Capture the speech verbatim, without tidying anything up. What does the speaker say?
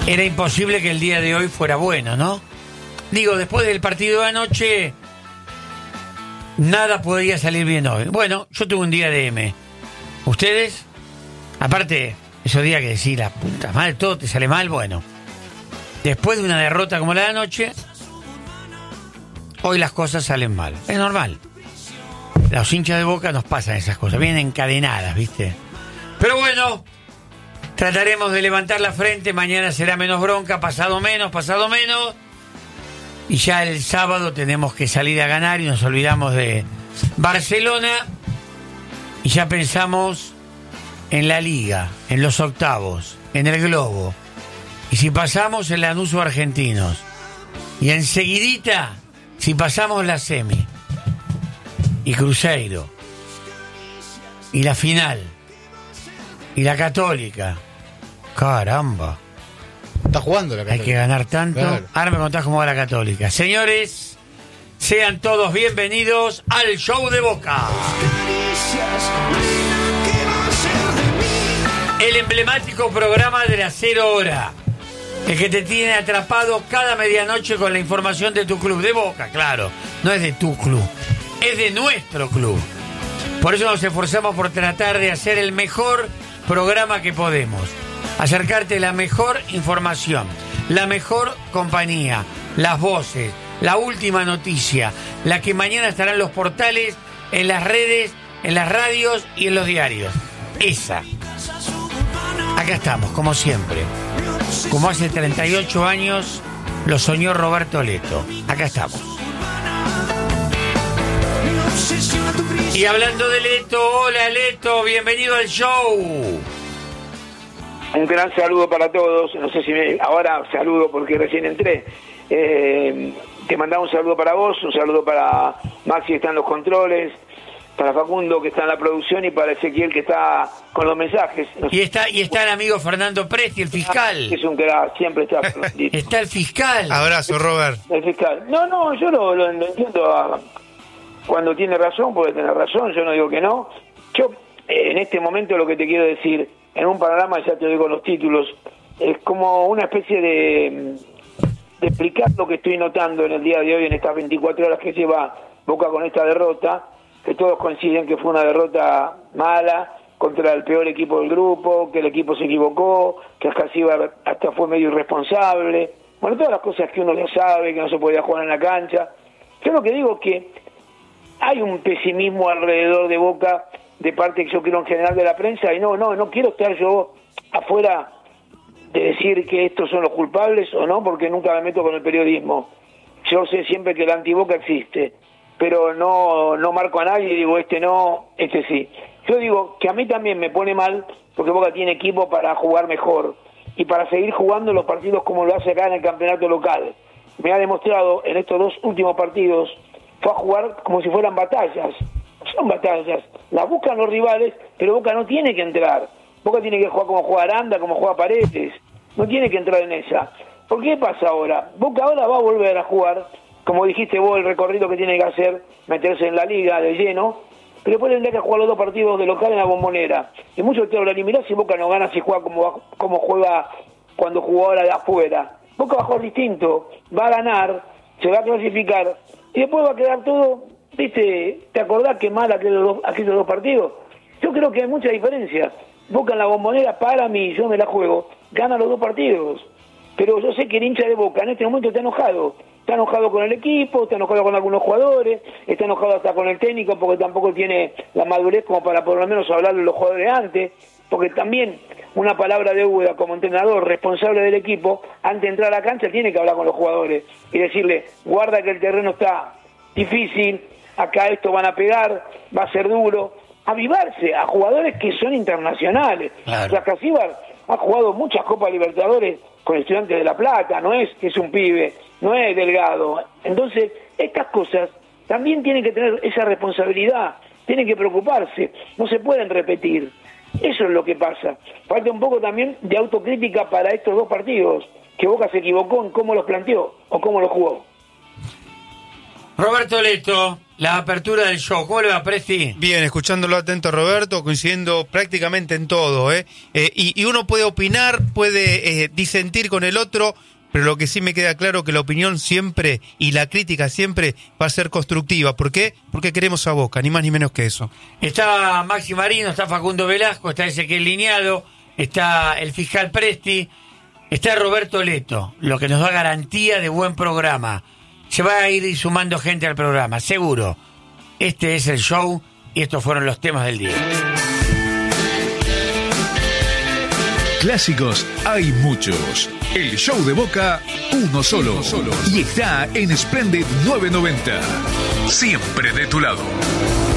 Era imposible que el día de hoy fuera bueno, ¿no? Digo, después del partido de anoche, nada podría salir bien hoy. Bueno, yo tuve un día de M. ¿Ustedes? Aparte, esos días que decís, la puta madre, todo te sale mal, bueno. Después de una derrota como la de anoche, hoy las cosas salen mal. Es normal. Los hinchas de Boca nos pasan esas cosas, vienen encadenadas, ¿viste? Pero bueno, trataremos de levantar la frente, mañana será menos bronca, pasado menos, pasado menos. Y ya el sábado tenemos que salir a ganar y nos olvidamos de Barcelona. Y ya pensamos en la Liga, en los octavos, en el Globo. Y si pasamos en Lanús o Argentinos. Y enseguidita, si pasamos la semi. Y Cruzeiro. Y la final. Y la Católica. Caramba. Está jugando la Católica. Hay que ganar tanto. Claro. Ahora me contás cómo va la Católica. Señores, sean todos bienvenidos al Show de Boca. El emblemático programa de la cero hora. El que te tiene atrapado cada medianoche con la información de tu club. De Boca, claro. No es de tu club. Es de nuestro club. Por eso nos esforzamos por tratar de hacer el mejor programa que podemos. Acercarte la mejor información, la mejor compañía, las voces, la última noticia, la que mañana estará en los portales, en las redes, en las radios y en los diarios. Esa. Acá estamos, como siempre. Como hace treinta y ocho años lo soñó Roberto Leto. Acá estamos. Y hablando de Leto, hola Leto, bienvenido al show. Un gran saludo para todos. No sé si me, ahora saludo porque recién entré. Eh, te mandaba un saludo para vos, un saludo para Maxi que está en los controles, para Facundo que está en la producción y para Ezequiel que está con los mensajes. No sé. Y está y está el amigo Fernando Presti, el fiscal. Es un crack, siempre está. Está el fiscal. Abrazo, Robert. El fiscal. No, no, yo lo, lo, lo entiendo a, cuando tiene razón, puede tener razón, yo no digo que no. Yo, eh, en este momento lo que te quiero decir, en un panorama, ya te digo los títulos, es como una especie de, de explicar lo que estoy notando en el día de hoy, en estas veinticuatro horas que lleva Boca con esta derrota, que todos coinciden que fue una derrota mala contra el peor equipo del grupo, que el equipo se equivocó, que Ascasíbar hasta fue medio irresponsable, bueno, todas las cosas que uno ya sabe, que no se podía jugar en la cancha. Yo lo que digo es que hay un pesimismo alrededor de Boca de parte que yo quiero en general de la prensa, y no, no, no quiero estar yo afuera de decir que estos son los culpables o no, porque nunca me meto con el periodismo. Yo sé siempre que el antiboca existe, pero no, no marco a nadie y digo este no, este sí. Yo digo que a mí también me pone mal porque Boca tiene equipo para jugar mejor y para seguir jugando los partidos como lo hace acá en el campeonato local. Me ha demostrado en estos dos últimos partidos, fue a jugar como si fueran batallas. Son batallas, las buscan los rivales, pero Boca no tiene que entrar. Boca tiene que jugar como juega Aranda, como juega Paredes, no tiene que entrar en esa. ¿Por qué pasa ahora? Boca ahora va a volver a jugar, como dijiste vos, el recorrido que tiene que hacer, meterse en la liga de lleno, pero después tendrá que jugar los dos partidos de local en la Bombonera. Y muchos te hablan, y mirá si Boca no gana, si juega como, como juega cuando jugó ahora de afuera. Boca va a jugar distinto, va a ganar, se va a clasificar, y después va a quedar todo... ¿Viste? ¿Te acordás que mal aquellos dos, aquellos dos partidos? Yo creo que hay mucha diferencia. Boca en la Bombonera, para mí, yo me la juego, gana los dos partidos. Pero yo sé que el hincha de Boca en este momento está enojado. Está enojado con el equipo, está enojado con algunos jugadores, está enojado hasta con el técnico porque tampoco tiene la madurez como para por lo menos hablar de los jugadores antes. Porque también una palabra de Úbeda como entrenador responsable del equipo, antes de entrar a la cancha tiene que hablar con los jugadores y decirle, guarda que el terreno está difícil, acá esto van a pegar, va a ser duro, avivarse a jugadores que son internacionales. Claro. O sea, Ascasíbar ha jugado muchas Copas Libertadores con Estudiantes de La Plata, no es que es un pibe, no es delgado. Entonces, estas cosas también tienen que tener esa responsabilidad, tienen que preocuparse, no se pueden repetir. Eso es lo que pasa. Falta un poco también de autocrítica para estos dos partidos, que Boca se equivocó en cómo los planteó o cómo los jugó. Roberto Leto, la apertura del show. ¿Cómo le va, Presti? Bien, escuchándolo atento, Roberto, coincidiendo prácticamente en todo, ¿eh? eh y, y uno puede opinar, puede eh, disentir con el otro, pero lo que sí me queda claro que la opinión siempre y la crítica siempre va a ser constructiva. ¿Por qué? Porque queremos a Boca, ni más ni menos que eso. Está Maxi Marino, está Facundo Velasco, está Ezequiel Liñado, está el fiscal Presti, está Roberto Leto, lo que nos da garantía de buen programa. Se va a ir sumando gente al programa, seguro. Este es el show y estos fueron los temas del día. Clásicos hay muchos. El show de Boca, uno solo. Uno solo. Y está en Splendid novecientos noventa. Siempre de tu lado.